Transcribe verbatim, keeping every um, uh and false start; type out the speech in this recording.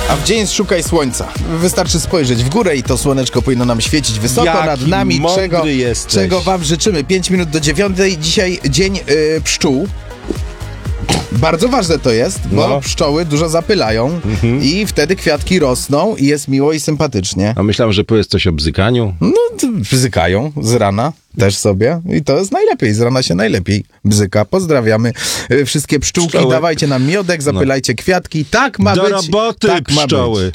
A w dzień szukaj słońca. Wystarczy spojrzeć w górę i to słoneczko powinno nam świecić wysoko Jaki nad nami, mądry czego, jesteś. czego wam życzymy. Pięć minut do dziewiątej. Dzisiaj dzień y, pszczół. Bardzo ważne to jest, bo No. pszczoły dużo zapylają Mhm. i wtedy kwiatki rosną i jest miło i sympatycznie. A myślałem, że powiesz coś o bzykaniu. No, to bzykają z rana też sobie i to jest najlepiej, z rana się najlepiej bzyka. Pozdrawiamy y, wszystkie pszczółki, Pszczoły. dawajcie nam miodek, zapylajcie kwiatki. Tak ma Do być. roboty, tak ma pszczoły. być.